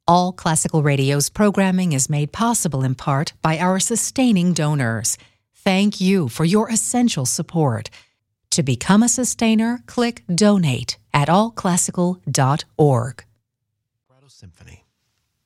All Classical Radio's programming is made possible in part by our sustaining donors. Thank you for your essential support. To become a sustainer, click Donate at allclassical.org. Symphony.